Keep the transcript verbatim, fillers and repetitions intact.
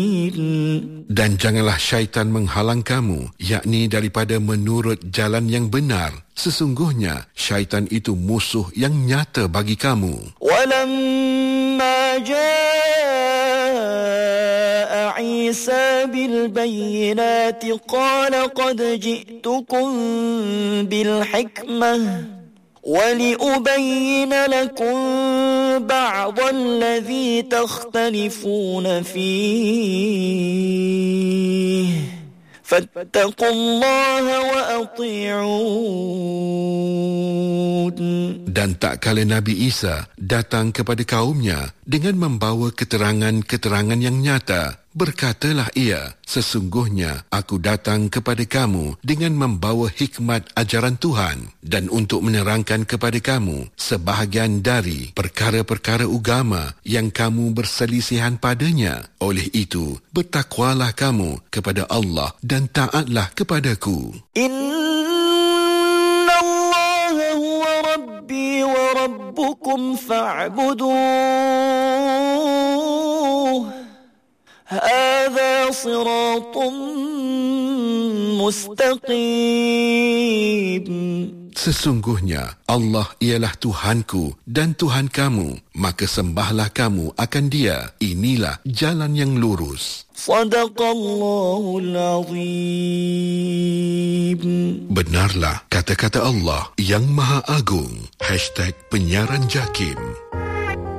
Dan janganlah syaitan menghalang kamu, yakni daripada menurut jalan yang benar. Sesungguhnya syaitan itu musuh yang nyata bagi kamu. Walamma jaa Isa bil bayyinati qala qad ji'tukum bil hikmah وَلِأُبَيِّنَ لَكُمْ بَعْضَ الَّذِي تَخْتَلِفُونَ فِيهِ فَاتَّقُوا اللَّهَ وَأَطِيعُونِ. Dan tak kala Nabi Isa datang kepada kaumnya dengan membawa keterangan-keterangan yang nyata, berkatalah ia, sesungguhnya aku datang kepada kamu dengan membawa hikmat ajaran Tuhan dan untuk menerangkan kepada kamu sebahagian dari perkara-perkara agama yang kamu berselisihan padanya. Oleh itu, bertakwalah kamu kepada Allah dan taatlah kepadaku. Inna Allah huwa Rabbi wa Rabbukum fa'buduh. هذا صراط مستقيم. Sesungguhnya Allah ialah Tuhanku dan Tuhan kamu, maka sembahlah kamu akan Dia. Inilah jalan yang lurus. Sadaqallahul azim. Benarlah kata-kata Allah yang Maha Agung. Hashtag Penyiaran Jakim.